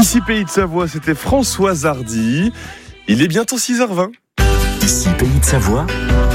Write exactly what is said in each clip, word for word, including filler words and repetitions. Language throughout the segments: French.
Ici Pays de Savoie, c'était Françoise Hardy. Il est bientôt six heures vingt. Ici Pays de Savoie,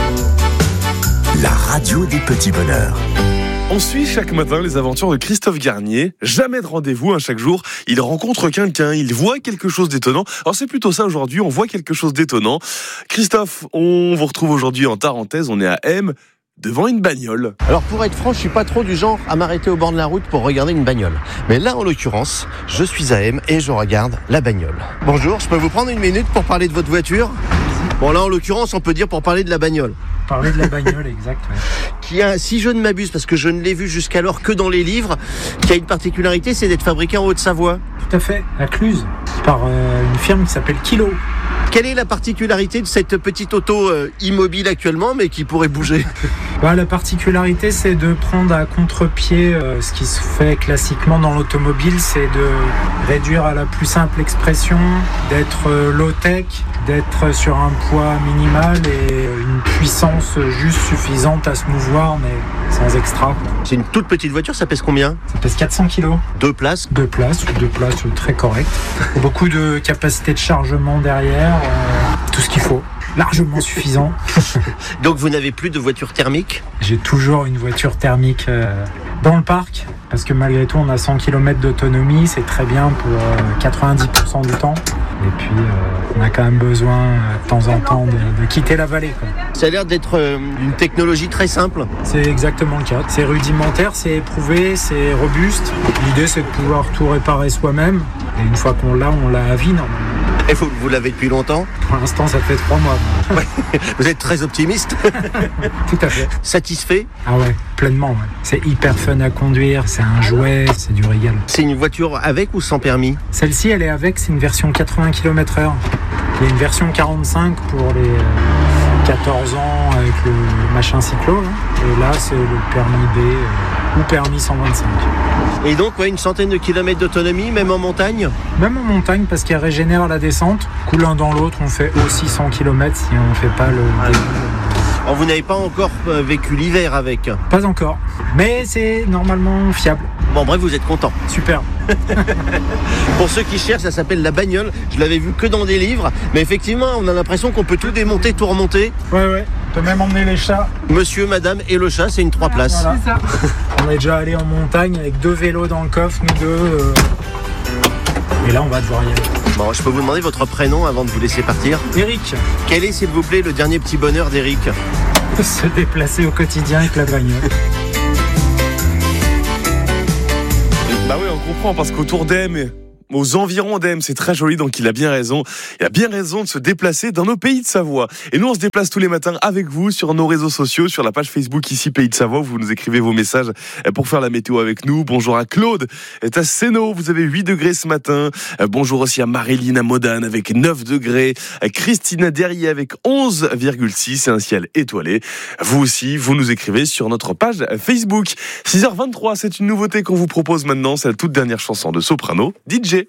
la radio des petits bonheurs. On suit chaque matin les aventures de Christophe Garnier. Jamais de rendez-vous, hein, chaque jour. Il rencontre quelqu'un, il voit quelque chose d'étonnant. Alors c'est plutôt ça aujourd'hui, on voit quelque chose d'étonnant. Christophe, on vous retrouve aujourd'hui en Tarentaise, on est à M, devant une bagnole. Alors pour être franc, je suis pas trop du genre à m'arrêter au bord de la route pour regarder une bagnole. Mais là, en l'occurrence, je suis à M et je regarde la bagnole. Bonjour, je peux vous prendre une minute pour parler de votre voiture ? Bon là, en l'occurrence, on peut dire pour parler de la bagnole. Parler de la bagnole, exact. Ouais. Qui a, si je ne m'abuse, parce que je ne l'ai vu jusqu'alors que dans les livres, qui a une particularité, c'est d'être fabriqué en Haute-Savoie. Tout à fait, à Cluse, par euh, une firme qui s'appelle Kilo. Quelle est la particularité de cette petite auto euh, immobile actuellement, mais qui pourrait bouger ? Bah, la particularité, c'est de prendre à contre-pied euh, ce qui se fait classiquement dans l'automobile, c'est de réduire à la plus simple expression, d'être euh, low-tech, d'être sur un poids minimal et une puissance juste suffisante à se mouvoir, mais sans extra. C'est une toute petite voiture, ça pèse combien ? Ça pèse quatre cents kilos. Deux places ? Deux places, deux places très correctes. Beaucoup de capacité de chargement derrière, euh, tout ce qu'il faut. Largement suffisant. Donc vous n'avez plus de voiture thermique ? J'ai toujours une voiture thermique euh, dans le parc, parce que malgré tout on a cent kilomètres d'autonomie, c'est très bien pour euh, quatre-vingt-dix pour cent du temps. Et puis euh, on a quand même besoin euh, de temps en temps de, de quitter la vallée, quoi. Ça a l'air d'être euh, une technologie très simple. C'est exactement le cas. C'est rudimentaire, c'est éprouvé, c'est robuste. L'idée c'est de pouvoir tout réparer soi-même. Et une fois qu'on l'a, on l'a à vie normalement. Et vous, vous l'avez depuis longtemps ? Pour l'instant, ça fait trois mois. Ouais. Vous êtes très optimiste ? Tout à fait. Satisfait ? Ah ouais, pleinement. Ouais. C'est hyper fun à conduire, c'est un jouet, c'est du régal. C'est une voiture avec ou sans permis ? Celle-ci, elle est avec, c'est une version quatre-vingts kilomètres heure. Il y a une version quarante-cinq pour les quatorze ans avec le machin cyclo. Hein. Et là, c'est le permis B euh, ou permis cent vingt-cinq. Et donc, ouais, une centaine de kilomètres d'autonomie, même en montagne ? Même en montagne, parce qu'elle régénère la descente. Du coup, l'un dans l'autre, on fait aussi cent kilomètres si on ne fait pas le... Ouais. Alors, vous n'avez pas encore vécu l'hiver avec ? Pas encore, mais c'est normalement fiable. Bon, bref, vous êtes content. Super. Pour ceux qui cherchent, ça s'appelle la bagnole. Je l'avais vu que dans des livres, mais effectivement, on a l'impression qu'on peut tout démonter, tout remonter. Ouais, ouais. On peut même emmener les chats. Monsieur, madame et le chat, c'est une trois places. Voilà. C'est ça. On est déjà allé en montagne avec deux vélos dans le coffre, nous deux. Euh... Et là, on va devoir y aller. Bon, je peux vous demander votre prénom avant de vous laisser partir ? Eric. Quel est, s'il vous plaît, le dernier petit bonheur d'Eric ? Se déplacer au quotidien avec la bagnole. Bah oui, on comprend, parce qu'autour d'M, aux environs d'M, c'est très joli, donc il a bien raison. Il a bien raison de se déplacer dans nos Pays de Savoie. Et nous, on se déplace tous les matins avec vous sur nos réseaux sociaux, sur la page Facebook ici Pays de Savoie. Vous nous écrivez vos messages pour faire la météo avec nous. Bonjour à Claude, est à Sénaux, vous avez huit degrés ce matin. Bonjour aussi à Marilyn à Modane avec neuf degrés. Christina Derrier avec onze virgule six, c'est un ciel étoilé. Vous aussi, vous nous écrivez sur notre page Facebook. six heures vingt-trois, c'est une nouveauté qu'on vous propose maintenant, c'est la toute dernière chanson de Soprano, D J.